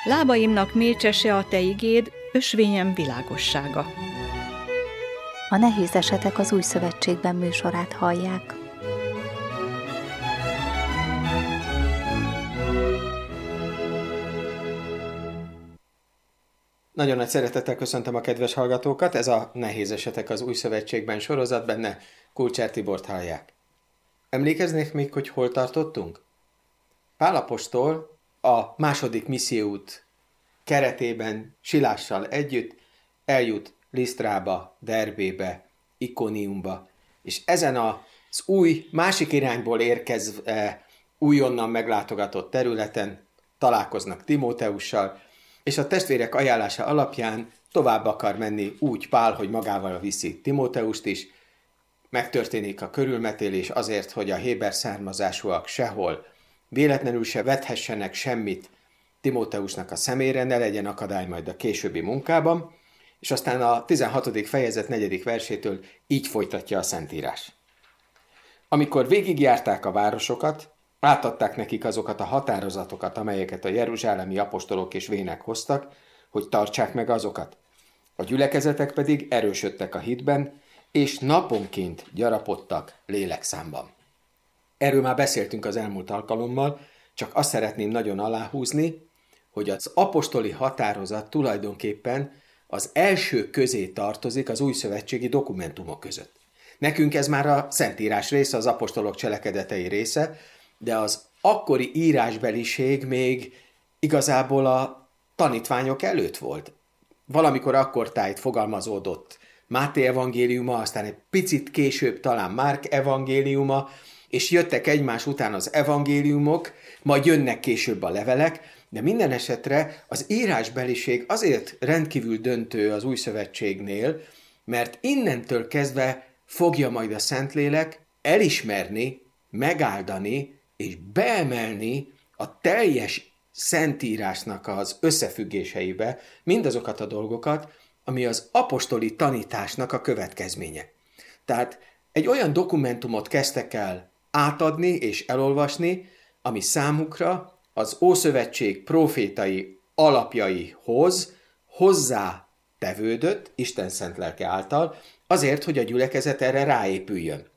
Lábaimnak mécsese a te igéd, ösvényem világossága. A Nehéz esetek az Új Szövetségben műsorát hallják. Nagyon nagy szeretettel köszöntöm a kedves hallgatókat, ez a Nehéz esetek az Új Szövetségben sorozat, benne Kulcsár Tibort hallják. Emlékeznék még, hogy hol tartottunk? Pál apostol a második misszióút keretében Silással együtt eljut Lisztrába, Derbébe, Ikoniumba, és ezen az új, másik irányból érkezve újonnan meglátogatott területen találkoznak Timóteussal, és a testvérek ajánlása alapján tovább akar menni úgy Pál, hogy magával viszi Timóteust is. Megtörténik a körülmetélés azért, hogy a héber származásúak sehol véletlenül se vethessenek semmit Timóteusnak a szemére, ne legyen akadály majd a későbbi munkában, és aztán a 16. fejezet 4. versétől így folytatja a Szentírás. Amikor végigjárták a városokat, átadták nekik azokat a határozatokat, amelyeket a jeruzsálemi apostolok és vének hoztak, hogy tartsák meg azokat. A gyülekezetek pedig erősödtek a hitben, és naponként gyarapodtak lélekszámban. Erről már beszéltünk az elmúlt alkalommal, csak azt szeretném nagyon aláhúzni, hogy az apostoli határozat tulajdonképpen az első közé tartozik az újszövetségi dokumentumok között. Nekünk ez már a Szentírás része, az apostolok cselekedetei része, de az akkori írásbeliség még igazából a tanítványok előtt volt. Valamikor akkortájt fogalmazódott Máté evangéliuma, aztán egy picit később talán Márk evangéliuma, és jöttek egymás után az evangéliumok, majd jönnek később a levelek, de minden esetre az írásbeliség azért rendkívül döntő az új szövetségnél, mert innentől kezdve fogja majd a Szentlélek elismerni, megáldani és beemelni a teljes Szentírásnak az összefüggéseibe mindazokat a dolgokat, ami az apostoli tanításnak a következménye. Tehát egy olyan dokumentumot kezdtek el átadni és elolvasni, ami számukra az Ószövetség prófétai alapjaihoz hozzá tevődött, Isten szent lelke által, azért, hogy a gyülekezet erre ráépüljön.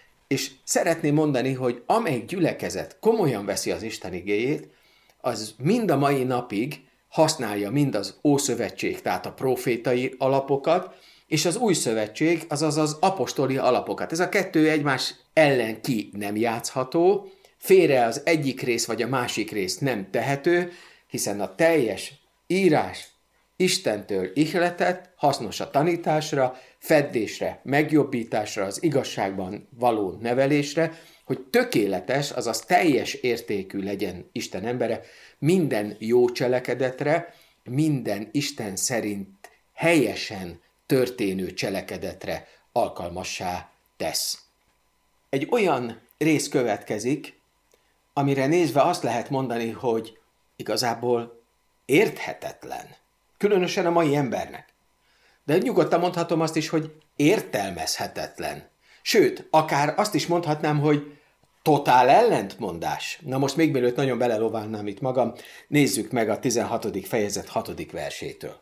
És szeretném mondani, hogy amelyik gyülekezet komolyan veszi az Isten igéjét, az mind a mai napig használja mind az Ószövetség, tehát a prófétai alapokat, és az Új Szövetség, azaz az apostoli alapokat. Ez a kettő egymás ellen ki nem játszható, félre az egyik rész vagy a másik rész nem tehető, hiszen a teljes írás Istentől ihletett, hasznos a tanításra, feddésre, megjobbításra, az igazságban való nevelésre, hogy tökéletes, azaz teljes értékű legyen Isten embere, minden jó cselekedetre, minden Isten szerint helyesen történő cselekedetre alkalmassá tesz. Egy olyan rész következik, amire nézve azt lehet mondani, hogy igazából érthetetlen. Különösen a mai embernek. De nyugodtan mondhatom azt is, hogy értelmezhetetlen. Sőt, akár azt is mondhatnám, hogy totál ellentmondás. Na most még mielőtt nagyon beleloválnám itt magam, nézzük meg a 16. fejezet 6. versétől.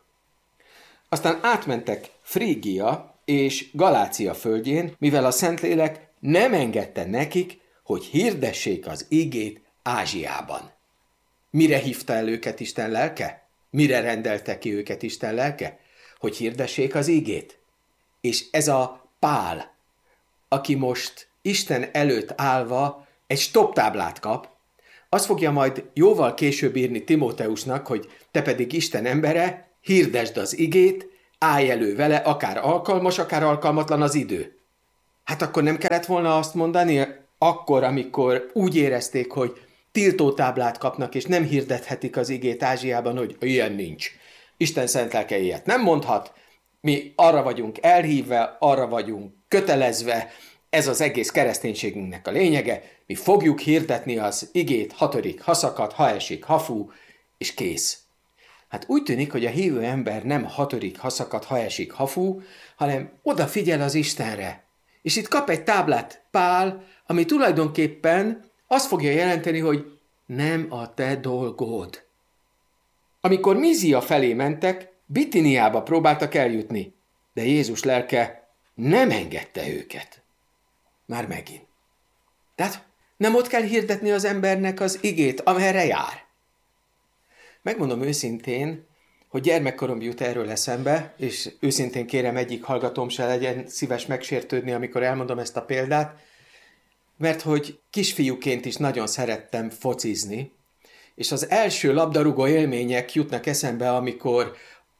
Aztán átmentek Frígia és Galácia földjén, mivel a Szentlélek nem engedte nekik, hogy hirdessék az igét Ázsiában. Mire hívta el őket Isten lelke? Mire rendelte ki őket Isten lelke? Hogy hirdessék az igét. És ez a Pál, aki most Isten előtt állva egy stopptáblát kap, azt fogja majd jóval később írni Timóteusnak, hogy te pedig Isten embere, hirdesd az igét, állj elő vele, akár alkalmas, akár alkalmatlan az idő. Hát akkor nem kellett volna azt mondani, akkor, amikor úgy érezték, hogy tiltótáblát kapnak, és nem hirdethetik az igét Ázsiában, hogy ilyen nincs. Isten szent lelke ilyet nem mondhat, mi arra vagyunk elhívva, arra vagyunk kötelezve, ez az egész kereszténységünknek a lényege, mi fogjuk hirdetni az igét, ha törik, ha szakad, ha esik, ha fú, és kész. Hát úgy tűnik, hogy a hívő ember nem ha törik, ha szakad, ha esik, ha fú, hanem odafigyel az Istenre. És itt kap egy táblát Pál, ami tulajdonképpen azt fogja jelenteni, hogy nem a te dolgod. Amikor Mízia felé mentek, Bitiniába próbáltak eljutni, de Jézus lelke nem engedte őket. Már megint. Tehát nem ott kell hirdetni az embernek az igét, amerre jár. Megmondom őszintén, hogy gyermekkorom jut erről eszembe, és őszintén kérem, egyik hallgatóm se legyen szíves megsértődni, amikor elmondom ezt a példát, mert hogy kisfiúként is nagyon szerettem focizni, és az első labdarúgó élmények jutnak eszembe, amikor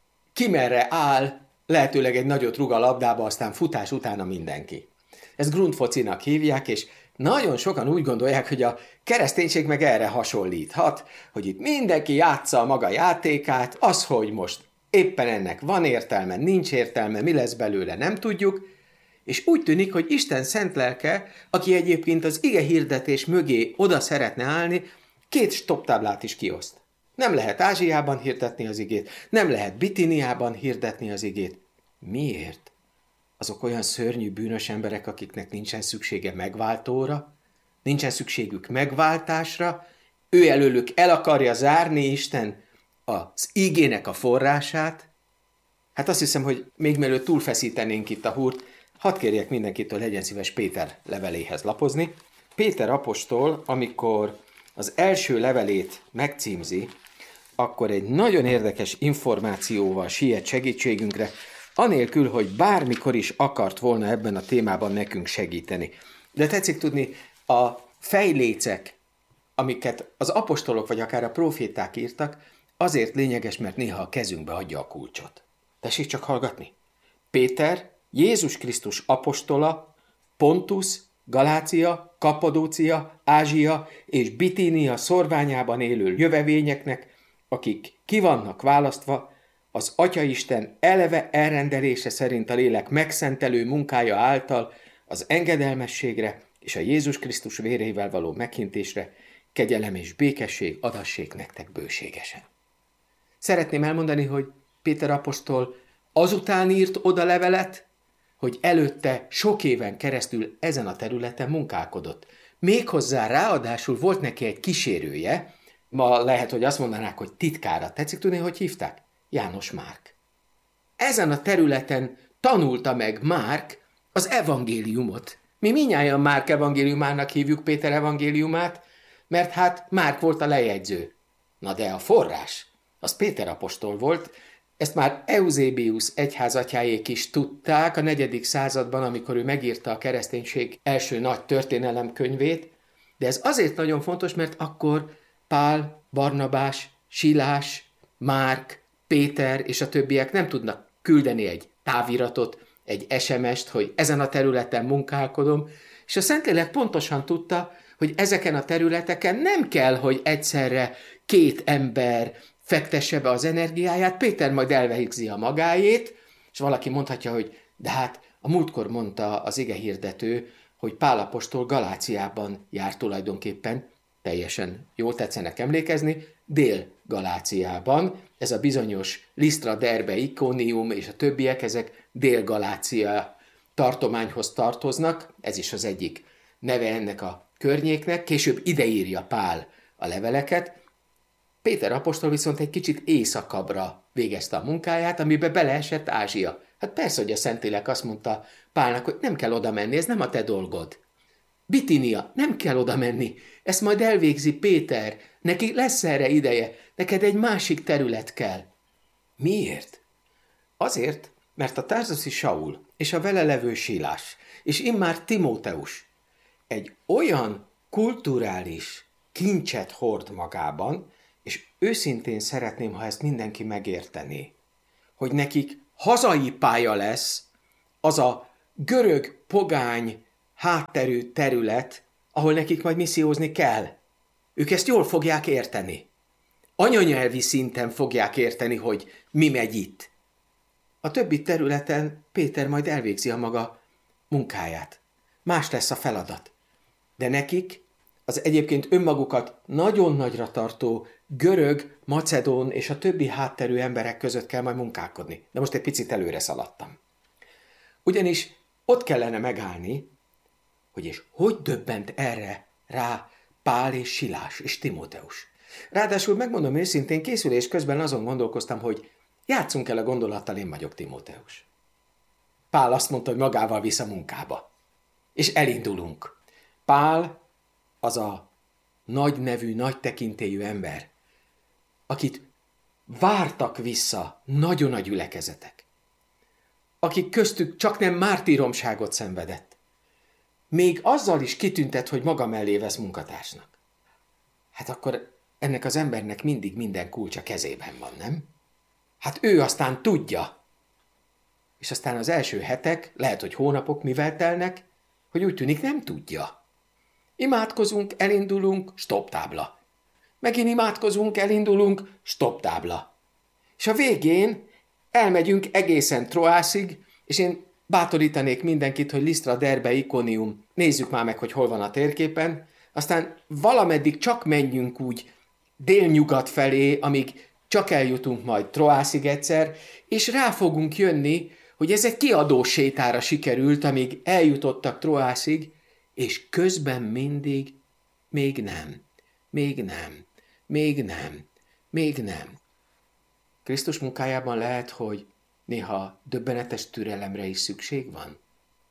ki merre áll, lehetőleg egy nagyot rúg a labdába, aztán futás utána mindenki. Ezt grundfocinak hívják, és nagyon sokan úgy gondolják, hogy a kereszténység meg erre hasonlíthat, hogy itt mindenki játsza a maga játékát, az, hogy most éppen ennek van értelme, nincs értelme, mi lesz belőle, nem tudjuk, és úgy tűnik, hogy Isten szent lelke, aki egyébként az ige hirdetés mögé oda szeretne állni, 2 stopptáblát is kioszt. Nem lehet Ázsiában hirdetni az igét, nem lehet Bitiniában hirdetni az igét. Miért? Azok olyan szörnyű, bűnös emberek, akiknek nincsen szüksége megváltóra, nincsen szükségük megváltásra, ő elölük el akarja zárni Isten az igének a forrását. Hát azt hiszem, hogy még mielőtt túlfeszítenénk itt a húrt, hadd kérjek mindenkitől, legyen szíves Péter leveléhez lapozni. Péter apostol, amikor az első levelét megcímzi, akkor egy nagyon érdekes információval siet segítségünkre, anélkül, hogy bármikor is akart volna ebben a témában nekünk segíteni. De tetszik tudni, a fejlécek, amiket az apostolok vagy akár a proféták írtak, azért lényeges, mert néha a kezünkbe adja a kulcsot. Tessék csak hallgatni. Péter, Jézus Krisztus apostola, Pontus, Galácia, Kappadócia, Ázsia és Bitínia szorványában élő jövevényeknek, akik ki vannak választva, az Atyaisten eleve elrendelése szerint a lélek megszentelő munkája által az engedelmességre és a Jézus Krisztus vérével való meghintésre kegyelem és békesség adassék nektek bőségesen. Szeretném elmondani, hogy Péter apostol azután írt oda levelet, hogy előtte sok éven keresztül ezen a területen munkálkodott. Méghozzá ráadásul volt neki egy kísérője, ma lehet, hogy azt mondanák, hogy titkára. Tetszik tudni, hogy hívták? János Márk. Ezen a területen tanulta meg Márk az evangéliumot. Mi mindnyájan Márk evangéliumának hívjuk Péter evangéliumát, mert hát Márk volt a lejegyző. Na de a forrás, az Péter apostol volt, ezt már Euzébius egyházatyáék is tudták a 4. században, amikor ő megírta a kereszténység első nagy történelemkönyvét, de ez azért nagyon fontos, mert akkor Pál, Barnabás, Silás, Márk, Péter és a többiek nem tudnak küldeni egy táviratot, egy SMS-t, hogy ezen a területen munkálkodom, és a Szentlélek pontosan tudta, hogy ezeken a területeken nem kell, hogy egyszerre 2 ember fektesse be az energiáját, Péter majd elvégzi a magáét, és valaki mondhatja, hogy de hát a múltkor mondta az igehirdető, hogy Pál apostol Galáciában jár tulajdonképpen, teljesen jól tetszenek emlékezni, Dél-Galáciában, ez a bizonyos Lisztra, Derbe, Ikonium és a többiek, ezek Dél-Galácia tartományhoz tartoznak, ez is az egyik neve ennek a környéknek, később ide írja Pál a leveleket. Péter apostol viszont egy kicsit északabbra végezte a munkáját, amiben beleesett Ázsia. Hát persze, hogy a Szentlélek azt mondta Pálnak, hogy nem kell oda menni, ez nem a te dolgod. Bitinia, nem kell oda menni, ezt majd elvégzi Péter, neki lesz erre ideje, neked egy másik terület kell. Miért? Azért, mert a tárzasi Saul és a vele levő Silás, és immár Timóteus egy olyan kulturális kincset hord magában, és őszintén szeretném, ha ezt mindenki megértené, hogy nekik hazai pálya lesz az a görög pogány hátterű terület, ahol nekik majd missziózni kell. Ők ezt jól fogják érteni. Anyanyelvi szinten fogják érteni, hogy mi megy itt. A többi területen Péter majd elvégzi a maga munkáját. Más lesz a feladat. De nekik az egyébként önmagukat nagyon nagyra tartó görög, macedón és a többi hátterű emberek között kell majd munkálkodni. De most egy picit előre szaladtam. Ugyanis ott kellene megállni, hogy és hogy döbbent erre rá Pál és Silás és Timóteus. Ráadásul megmondom őszintén, készülés közben azon gondolkoztam, hogy játszunk el a gondolattal, én vagyok Timóteus. Pál azt mondta, hogy magával visz a munkába. És elindulunk. Pál az a nagy nevű, nagy tekintélyű ember, akit vártak vissza nagyon nagy gyülekezetek, akik köztük csak nem mártíromságot szenvedett. Még azzal is kitüntet, hogy maga mellé vesz munkatársnak. Hát akkor ennek az embernek mindig minden kulcsa kezében van, nem? Hát ő aztán tudja. És aztán az első hetek, lehet, hogy hónapok mivel telnek, hogy úgy tűnik nem tudja. Imádkozunk, elindulunk, stop tábla. Megint imádkozunk, elindulunk, stop tábla. És a végén elmegyünk egészen Troászig, és én bátorítanék mindenkit, hogy Lisztra, Derbe, Ikonium, nézzük már meg, hogy hol van a térképen, aztán valameddig csak menjünk úgy délnyugat felé, amíg csak eljutunk majd Troászig egyszer, és rá fogunk jönni, hogy ez egy kiadó sétára sikerült, amíg eljutottak Troászig, és közben mindig még nem, még nem, még nem, még nem. Krisztus munkájában lehet, hogy néha döbbenetes türelemre is szükség van.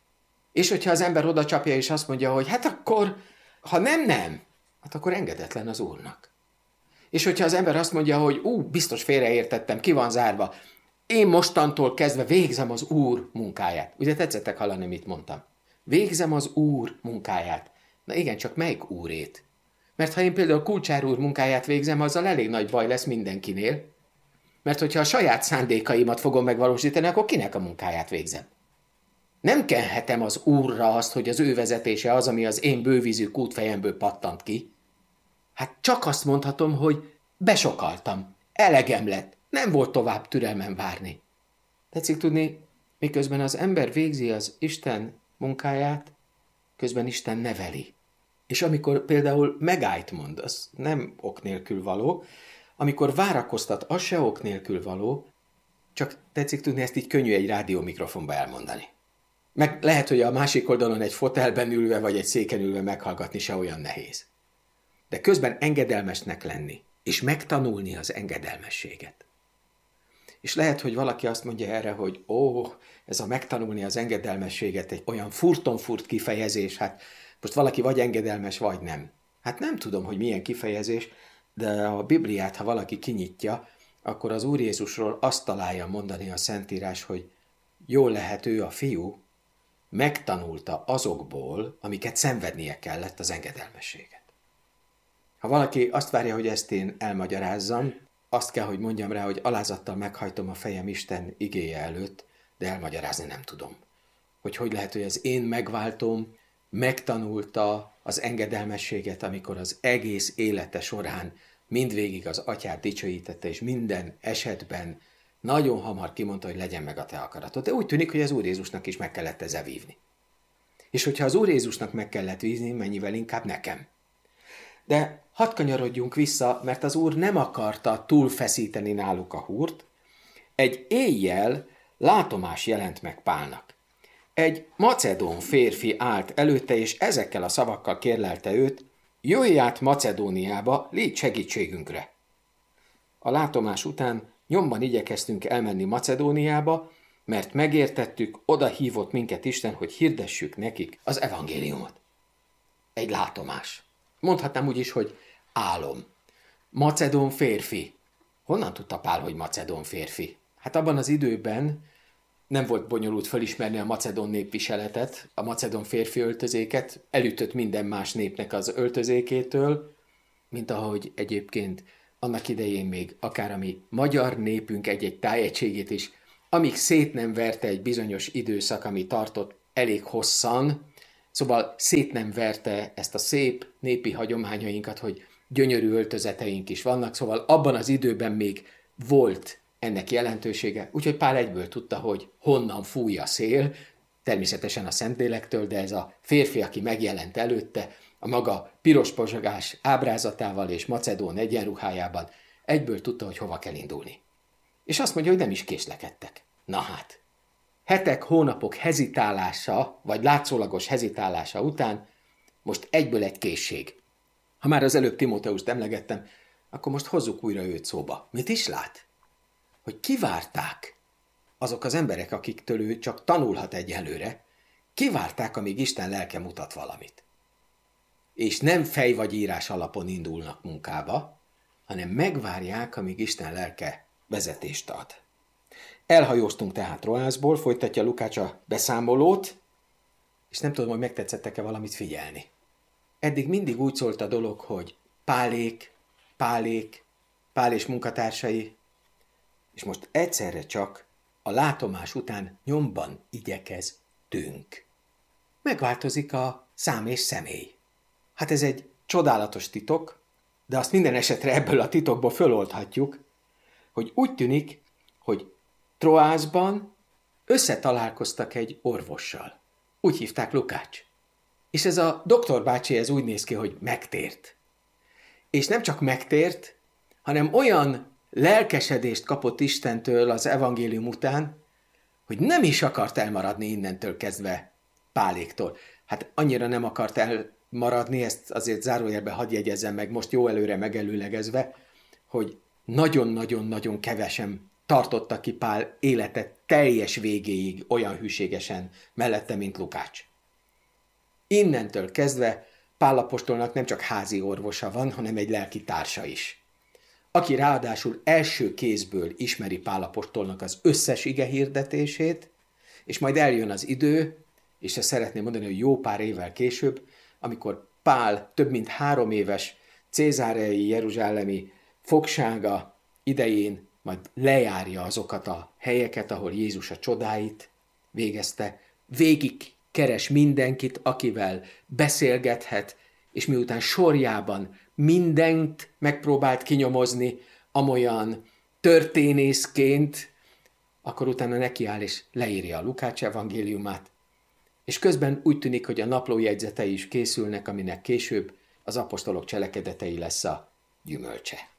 És hogyha az ember oda csapja és azt mondja, hogy hát akkor, ha nem, hát akkor engedetlen az Úrnak. És hogyha az ember azt mondja, hogy biztos félreértettem, ki van zárva, én mostantól kezdve végzem az Úr munkáját. Ugye tetszettek hallani, mit mondtam? Végzem az Úr munkáját. Na igen, csak melyik Úrét? Mert ha én például Kulcsár úr munkáját végzem, azzal elég nagy baj lesz mindenkinél. Mert hogyha a saját szándékaimat fogom megvalósítani, akkor kinek a munkáját végzem? Nem kenhetem az Úrra azt, hogy az ő vezetése az, ami az én bővízű kútfejemből pattant ki. Hát csak azt mondhatom, hogy besokaltam, elegem lett, nem volt tovább türelmem várni. Tetszik tudni, miközben az ember végzi az Isten munkáját, közben Isten neveli. És amikor például megállt mond, az nem ok nélkül való, amikor várakoztat, az se ok nélkül való, csak tetszik tudni, ezt így könnyű egy rádiómikrofonba elmondani. Meg lehet, hogy a másik oldalon egy fotelben ülve, vagy egy széken ülve meghallgatni se olyan nehéz. De közben engedelmesnek lenni, és megtanulni az engedelmességet. És lehet, hogy valaki azt mondja erre, hogy ez a megtanulni az engedelmességet egy olyan furton-furt kifejezés, hát most valaki vagy engedelmes, vagy nem. Hát nem tudom, hogy milyen kifejezés, de a Bibliát, ha valaki kinyitja, akkor az Úr Jézusról azt találja mondani a Szentírás, hogy jól lehet ő a fiú, megtanulta azokból, amiket szenvednie kellett az engedelmességet. Ha valaki azt várja, hogy ezt én elmagyarázzam, azt kell, hogy mondjam rá, hogy alázattal meghajtom a fejem Isten igéje előtt, de elmagyarázni nem tudom. Hogy lehet, hogy az én megváltóm megtanulta az engedelmességet, amikor az egész élete során mindvégig az atyát dicsőítette, és minden esetben nagyon hamar kimondta, hogy legyen meg a te akaratod. De úgy tűnik, hogy az Úr Jézusnak is meg kellett ezzel vívni. És hogyha az Úr Jézusnak meg kellett vízni, mennyivel inkább nekem. De hadd kanyarodjunk vissza, mert az Úr nem akarta túlfeszíteni náluk a húrt. Egy éjjel látomás jelent meg Pálnak. Egy macedón férfi állt előtte, és ezekkel a szavakkal kérlelte őt, jöjj át Macedóniába, légy segítségünkre. A látomás után nyomban igyekeztünk elmenni Macedóniába, mert megértettük, oda hívott minket Isten, hogy hirdessük nekik az evangéliumot. Egy látomás. Mondhatnám úgy is, hogy álom. Macedón férfi. Honnan tudta Pál, hogy macedón férfi? Hát abban az időben nem volt bonyolult felismerni a macedón népviseletet, a macedón férfi öltözéket, elütött minden más népnek az öltözékétől, mint ahogy egyébként annak idején még akár a mi magyar népünk egy-egy tájegységét is, amíg szét nem verte egy bizonyos időszak, ami tartott elég hosszan, szóval szét nem verte ezt a szép népi hagyományainkat, hogy gyönyörű öltözeteink is vannak, szóval abban az időben még volt ennek jelentősége, úgyhogy Pál egyből tudta, hogy honnan fúj a szél, természetesen a Szentlélektől, de ez a férfi, aki megjelent előtte, a maga piros pozsogás ábrázatával és macedón egyenruhájában egyből tudta, hogy hova kell indulni. És azt mondja, hogy nem is késlekedtek. Na hát, hetek, hónapok hezitálása, vagy látszólagos hezitálása után most egyből egy készség. Ha már az előbb Timóteust emlegettem, Akkor most hozzuk újra őt szóba. Mit is lát? Hogy kivárták azok az emberek, akiktől ő csak tanulhat egyelőre, kivárták, amíg Isten lelke mutat valamit. És nem fej vagy írás alapon indulnak munkába, hanem megvárják, amíg Isten lelke vezetést ad. Elhajóztunk tehát Troászból, folytatja Lukács a beszámolót, és nem tudom, hogy megtetszettek-e valamit figyelni. Eddig mindig úgy szólt a dolog, hogy Pál és munkatársai, és most egyszerre csak a látomás után nyomban igyekeztünk. Megváltozik a szám és személy. Hát ez egy csodálatos titok, de azt minden esetre ebből a titokból föloldhatjuk, hogy úgy tűnik, hogy Troászban összetalálkoztak egy orvossal. Úgy hívták Lukács. És ez a doktor bácsi, ez úgy néz ki, hogy megtért. És nem csak megtért, hanem olyan lelkesedést kapott Istentől az evangélium után, hogy nem is akart elmaradni innentől kezdve Páléktól. Hát annyira nem akart elmaradni, ezt azért zárójelbe hadd jegyezzem meg most jó előre megelőlegezve, hogy nagyon-nagyon-nagyon kevesen tartotta ki Pál élete teljes végéig olyan hűségesen mellette, mint Lukács. Innentől kezdve Pál apostolnak nem csak házi orvosa van, hanem egy lelki társa is, aki ráadásul első kézből ismeri Pál apostolnak az összes ige hirdetését, és majd eljön az idő, és ezt szeretném mondani, hogy jó pár évvel később, amikor Pál több mint 3 éves cézáreai jeruzsálemi fogsága idején majd lejárja azokat a helyeket, ahol Jézus a csodáit végezte, végig keres mindenkit, akivel beszélgethet, és miután sorjában mindent megpróbált kinyomozni, amolyan történészként, akkor utána nekiáll és leírja a Lukács evangéliumát, és közben úgy tűnik, hogy a naplójegyzetei is készülnek, aminek később az apostolok cselekedetei lesz a gyümölcse.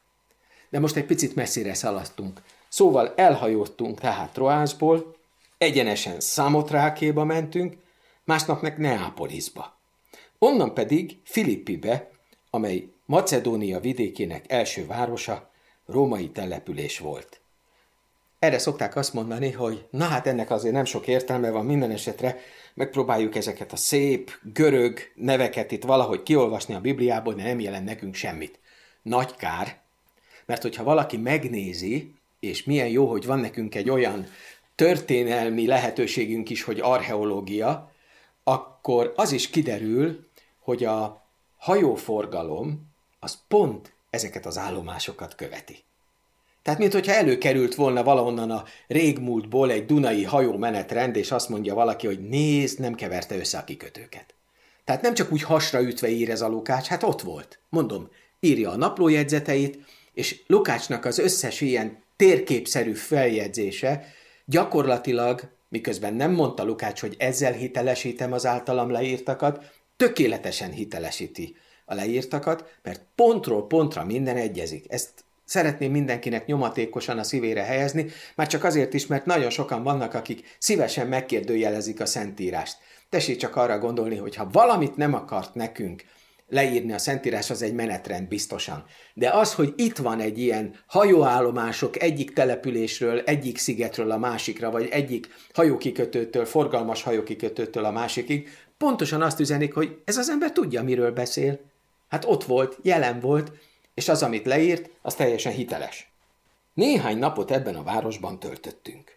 De most egy picit messzire szaladtunk. Szóval elhajóztunk tehát Troászból, egyenesen Szamotrákéba mentünk, másnap meg Neápolisba. Onnan pedig Filippibe, amely Macedónia vidékének első városa, római település volt. Erre szokták azt mondani, hogy na hát ennek azért nem sok értelme van, minden esetre megpróbáljuk ezeket a szép görög neveket itt valahogy kiolvasni a Bibliából, de nem jelent nekünk semmit. Nagy kár, mert hogyha valaki megnézi, és milyen jó, hogy van nekünk egy olyan történelmi lehetőségünk is, hogy archeológia, akkor az is kiderül, hogy a hajóforgalom az pont ezeket az állomásokat követi. Tehát, minthogyha előkerült volna valahonnan a régmúltból egy dunai hajómenetrend, és azt mondja valaki, hogy nézd, nem keverte össze a kikötőket. Tehát nem csak úgy hasra ütve ír ez a Lukács, hát ott volt. Mondom, írja a naplójegyzeteit, és Lukácsnak az összes ilyen térképszerű feljegyzése gyakorlatilag, miközben nem mondta Lukács, hogy ezzel hitelesítem az általam leírtakat, tökéletesen hitelesíti a leírtakat, mert pontról pontra minden egyezik. Ezt szeretném mindenkinek nyomatékosan a szívére helyezni, már csak azért is, mert nagyon sokan vannak, akik szívesen megkérdőjelezik a Szentírást. Tessék csak arra gondolni, hogy ha valamit nem akart nekünk leírni a Szentírás, az egy menetrend biztosan. De az, hogy itt van egy ilyen hajóállomások egyik településről, egyik szigetről a másikra, vagy egyik hajókikötőtől, forgalmas hajókikötőtől a másikig, pontosan azt üzenik, hogy ez az ember tudja, miről beszél. Hát ott volt, jelen volt, és az, amit leírt, az teljesen hiteles. Néhány napot ebben a városban töltöttünk.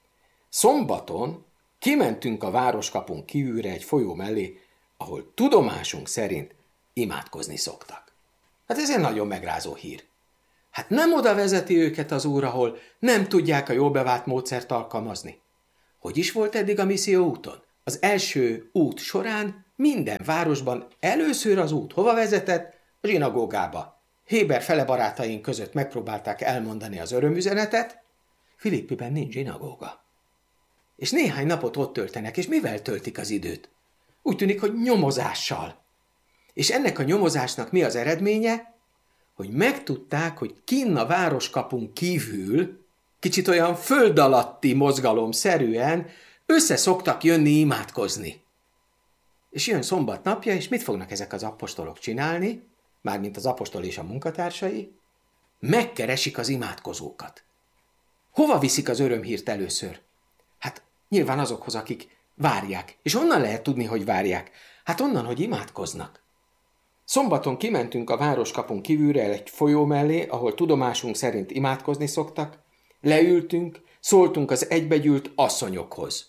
Szombaton kimentünk a városkapun kívülre egy folyó mellé, ahol tudomásunk szerint imádkozni szoktak. Hát ez egy nagyon megrázó hír. Hát nem oda vezeti őket az Úr, ahol nem tudják a jól bevált módszert alkalmazni. Hogy is volt eddig a misszió úton? Az első út során minden városban először az út hova vezetett? A zsinagógába. Héber fele barátaink között megpróbálták elmondani az örömüzenetet, Filippiben nincs zsinagóga. És néhány napot ott töltenek, és mivel töltik az időt? Úgy tűnik, hogy nyomozással. És ennek a nyomozásnak mi az eredménye? Hogy megtudták, hogy kinn a városkapun kívül, kicsit olyan föld alatti mozgalomszerűen össze szoktak jönni imádkozni. És jön szombat napja, és mit fognak ezek az apostolok csinálni? mármint az apostol és a munkatársai, megkeresik az imádkozókat. Hova viszik az örömhírt először? Hát nyilván azokhoz, akik várják. És onnan lehet tudni, hogy várják? Hát onnan, hogy imádkoznak. Szombaton kimentünk a városkapun kívülre egy folyó mellé, ahol tudomásunk szerint imádkozni szoktak, leültünk, szóltunk az egybegyűlt asszonyokhoz.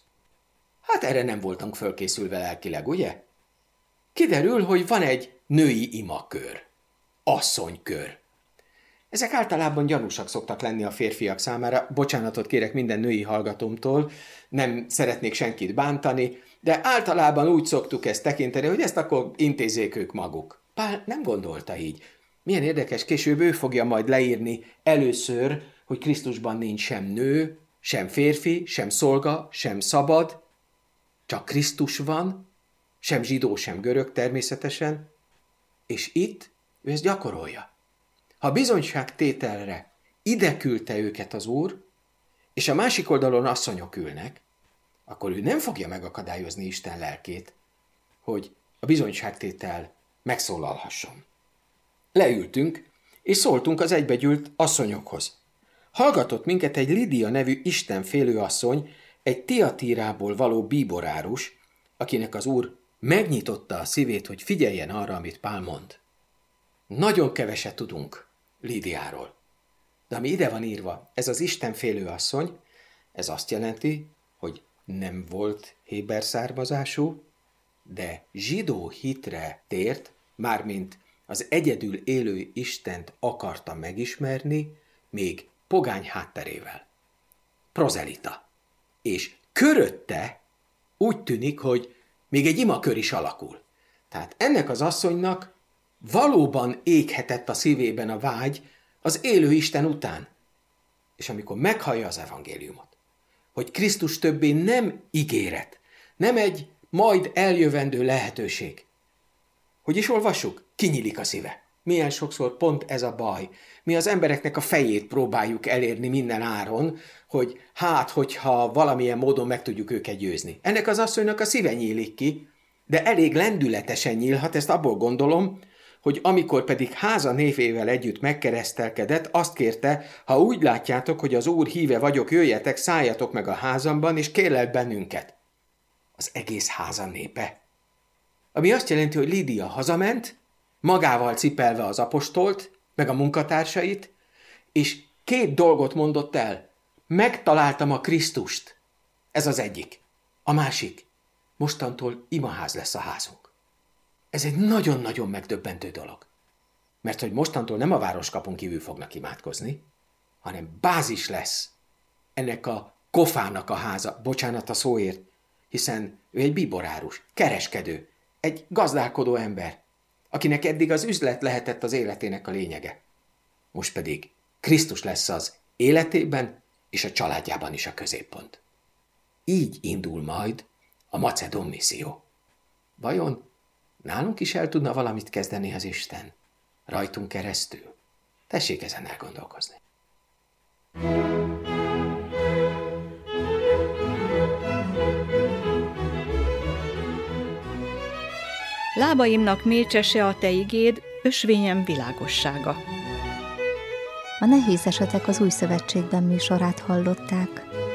Hát erre nem voltunk fölkészülve lelkileg, ugye? Kiderül, hogy van egy női imakör, asszonykör. Ezek általában gyanúsak szoktak lenni a férfiak számára. Bocsánatot kérek minden női hallgatómtól, nem szeretnék senkit bántani, de általában úgy szoktuk ezt tekinteni, hogy ezt akkor intézzék ők maguk. Pál nem gondolta így. Milyen érdekes, később ő fogja majd leírni először, hogy Krisztusban nincs sem nő, sem férfi, sem szolga, sem szabad, csak Krisztus van, sem zsidó, sem görög természetesen, és itt ő ezt gyakorolja. Ha bizonyságtételre ide küldte őket az Úr, és a másik oldalon asszonyok ülnek, akkor ő nem fogja megakadályozni Isten lelkét, hogy a bizonyságtétel megszólalhasson. Leültünk, és szóltunk az egybegyűlt asszonyokhoz. Hallgatott minket egy Lidia nevű istenfélő asszony, egy Tiatírából való bíborárus, akinek az Úr megnyitotta a szívét, hogy figyeljen arra, amit Pál mond. Nagyon keveset tudunk Lídiáról. De ami ide van írva, ez az istenfélő asszony, ez azt jelenti, hogy nem volt héber származású, de zsidó hitre tért, mármint az egyedül élő Istent akarta megismerni, még pogány hátterével. Prozelita. És körötte úgy tűnik, hogy még egy imakör is alakul. Tehát ennek az asszonynak valóban éghetett a szívében a vágy az élő Isten után. És amikor meghallja az evangéliumot, hogy Krisztus többé nem ígéret, nem egy majd eljövendő lehetőség. Hogy is olvassuk? Kinyílik a szíve. Milyen sokszor pont ez a baj. Mi az embereknek a fejét próbáljuk elérni minden áron, hogy hogyha valamilyen módon meg tudjuk őket győzni. Ennek az asszonynak a szíve nyílik ki, de elég lendületesen nyílhat, ezt abból gondolom, hogy amikor pedig háza névével együtt megkeresztelkedett, azt kérte, ha úgy látjátok, hogy az Úr híve vagyok, jöjjetek, szálljatok meg a házamban, és kérlelt bennünket. Az egész háza népe. Ami azt jelenti, hogy Lídia hazament, magával cipelve az apostolt, meg a munkatársait, és 2 dolgot mondott el. Megtaláltam a Krisztust. Ez az egyik. A másik. Mostantól imaház lesz a házunk. Ez egy nagyon-nagyon megdöbbentő dolog. Mert hogy mostantól nem a városkapun kívül fognak imádkozni, hanem bázis lesz ennek a kofának a háza, bocsánat a szóért, hiszen ő egy bíborárus, kereskedő, egy gazdálkodó ember, akinek eddig az üzlet lehetett az életének a lényege. Most pedig Krisztus lesz az életében és a családjában is a középpont. Így indul majd a macedón misszió. Vajon nálunk is el tudna valamit kezdeni az Isten? Rajtunk keresztül? Tessék ezen elgondolkozni. Lábaimnak mécsese a te igéd, ösvényem világossága. A Nehéz esetek az Új Szövetségben műsorát hallották.